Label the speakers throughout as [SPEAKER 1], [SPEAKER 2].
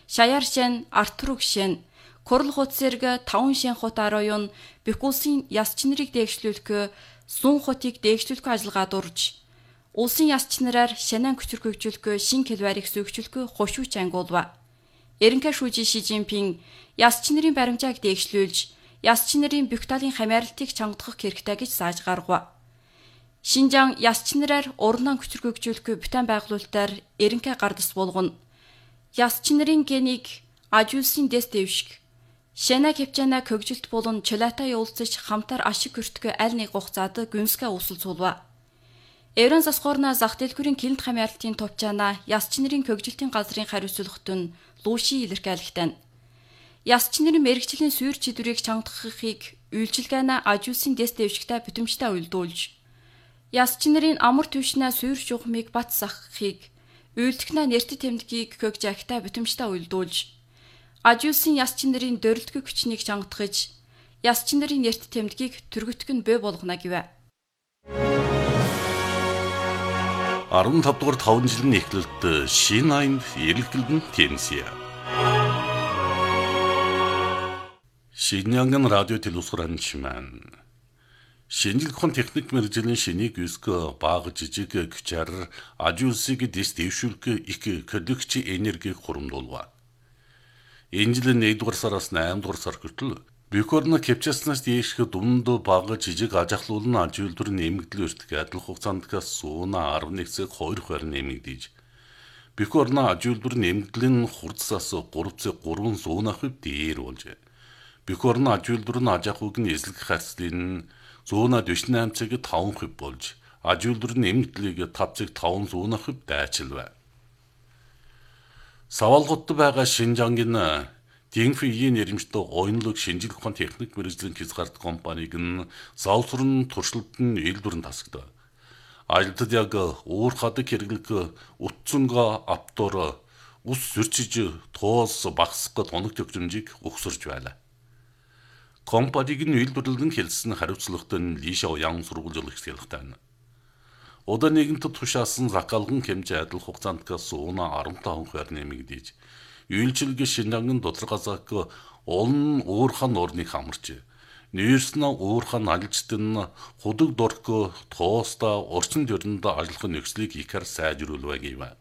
[SPEAKER 1] Шаяаршэн, Артурукшэн, Корл хотсэрг таван шэн хот ароюун бүх улсын яс чинэрийг дээгшлүүлэх, сун хотыг дээгшлүүлэх ажиллагаа дурж, улсын яс чинараар шанан хүчрхэгжүүлэх шин хэлбэрийг сүйгчүүлэх хошууч ангуулва. Эренхэ шүүжи Ши Жинпин яс чинэрийн баримжааг дээгшлүүлж, яс чинэрийн бүх талын хамааралтыг чангадах хэрэгтэй гэж зааж гаргав. Шинжаан яс чинараар урнан хүчрхэгжүүлэх бүтэн байгуулалтаар эренхэ гардас болгоно. Яс чинэрийн генийг ажуулсын дэс дэвшиг. Шана кепчана көгжилт болон чулаата явуулцаж хамтар ашиг хүртгэ аль нэг хугацаад гүнсгэ усалцуулва. Еврон засгорна зах дэлгүүрийн килд хамаарлтын товчаана яс чинэрийн көгжилтийн газрын хариуцлагт нь луши илэрхийлэгтэн. Яс чинэрийн мэрэгжлийн сүйр чидвэрийг чангадахыг үйлчилгээна ажуулсын дэс дэвшигтэй бүтэмжтэй уйлдуулж, яс чинэрийн амар түвшнээ сүйр жухмыг бат сахахыг үйлдэхнэ нэртэд тэмдгийг көгжаагтай бүтэмжтэй уйлдуулж, ажуулсын яс чинэрийн дөрөлтгөө хүчнийг чангадахж, яс чинэрийн нэртэд тэмдгийг түргэтг нь бой болгоно гэвэ.
[SPEAKER 2] 15 дугаар 5 жилийн эхлэлд шинэ аянд эргэлдэн тэнсье. Шинэнгэн радио телевизорч маань шинжилгээний техник мэргэжлийн шинийг үсгэ баг жижиг гчаар ажуулсыг дэс дэвшүүлэх их коллекц энергийг хуримдуулва. Энэ жил 1 дугаар сараас 8 дугаар сар хүртэл бүх орны кепчаснаас дээшх дунд бага жижиг аж ахлуулн ажуултөр нэмэгдэл өртөг адил хугацаанд сууна 11-ээс 2 хувиар нэмэгдэж бүх орны ажуултөр нэмэгдлийн хурдсаас 3-3 сууна хувь дээр болж бүх орны ажуултөр нь аж ахуйг нь эзлэх харьцлын 148-ыг 5 хувь болж ажуултөр нэмэгдлийг 5-5 сууна хувь дайчилва. Савалгот байгаа Шинжангийн Динфигийн нэрмжтэй ойнлог шинжилгээний техник мэргэжлийн хязгаарт компаниг нь завсрын туршилтын үйлдвэрэн тасагд. Ажилтад яг уур хадаг хэрэглэх утсанга автор ус зөрчиж тоос багасгах тоног төгсөмжийг өгсөрж байлаа. Компаниг нь үйлдвэрлэлэн хэлсэн хариуцлагат нь Лишо Ян сургууль ихсгэлэгтэй. Удаа нэгэнт тушаасан закалган хэмжээ адил хугацаанд сууна 15 хувиар нэмэгдэж үйлчилгээ Шинжангийн дудалгаазак олон уурхан орныг хамарч нэрснэ уурхан ажилчдын худаг дорк тооста орчин төрөнд ажиллах нөхцөлийг ихэр сайжруулва гэв.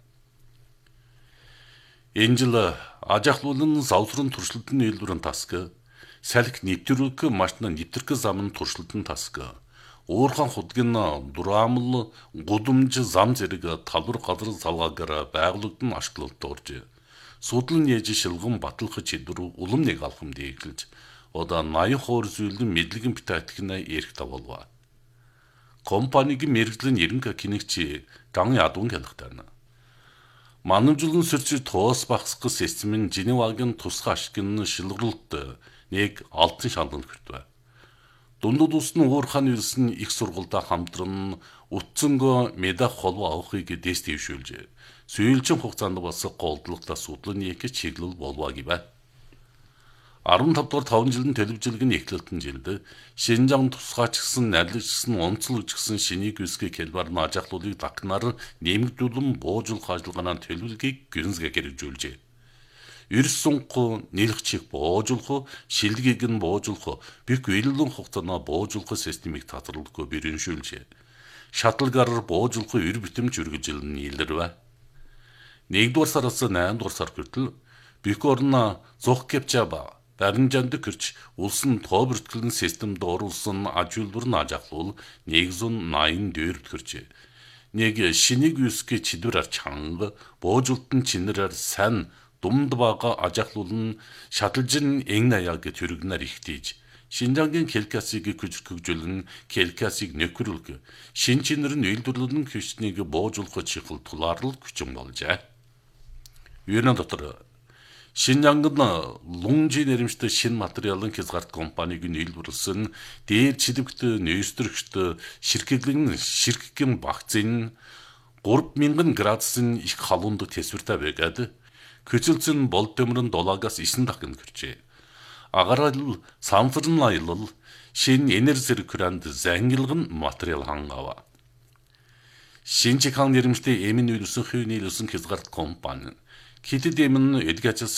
[SPEAKER 2] Энэ жил аж ахлуулын савсрын туршилтын үйлдвэрэн тасаг, салхи нэвтрүүлэх машин нэвтрэх замын туршилтын тасаг, уурхан худгийн дураамл гудамж зам зэрэг талбар газар салгаагаар байгууллагын ашиглалт орж судлан нээж шилгэн батлах чидвэр улам нэг алхам дэглэж одоо 80 хоор зүйлэн мэдлэгэн битаатхна эрх тавуулва. Компаниг мэрэгжлийн эренхэ кинэгч ган ядуун хэлэхтэн. Манамжлан сөрчир тоос багсгах системийн Женевагийн тусгай ашигын шилгэрэлт нэг алтан шалганд хүртвэ. Дундад усны уурхааны ирсэн их сургуультай хамтран утсанго медах холбоо авахыг дэс дэвшүүлж сүйэлчин хугацаанд бас голдлогтой судлан нэг чиглэл болваа гэвэ. 15 дугаар 5 жилийн телевизэлгийн эхлэлтэн жилд Шинжаан тусгайч гисэн найрлагчсан онцлогч гисэн шинийг үсгэх хэлбэр нь аж ахлуулыг дагнаар нэмэгдүүлэн буужуулах ажиллагааны төлөвлөгөөг гэрнсгэ хэрэгжүүлжээ. Эрс сунх нэлгчийг буужуулах, шилдэгийг нь буужуулах, бүх үйлдвэрлэлийн хугацааны буужуулах системийг татварлахгүй бэрэншүүлжээ. Шаталгаар буужуулах эр битэмж үргэлжил нийлэрвэ. 1 дугаар сараас 8 дугаар сар хүртэл бүх орны зух кепчаба баримжаанд гэрч улсын тоо бүртгэлэн системд оруулсан ажуулбар нь аж ахлуул 180 төрж нэг шинийг үсгэж чидвэрээр чанга буужуултын чинэрээр сайн думд бага аж ахлуул нь шаталжин эгнаяаг төрөгнөр ихтийж Шинжангийн келкасыг хөгжүүлэн келкасыг нөхрүүлг шин чинэр нь үйлдвэрлэлийн хүчнийг буужуулах чиглэл тулаарлал хүчин болжээ. Юуны дотор Шинжангын лунжи нэрмжтэй шинэ материалын хязгаарт компаниг нь үйлдвэрлэсэн дээр чилэгт нөөцтөрөгчд ширхэгэн багцын 3000 градусын их халуунд тэсвэртэй байгаад көчөлцөн бол төмрөн дулаагаас 9 дахин хүрчээ. Агарал самфрын аялал шинэ энерги зэрэгранд зангилгын материал хангава. Шинжикхан нэрмжтэй эмийн үйлсэн хүйний үйлсэн хязгаарт компани Хитэд эмэн эдгэж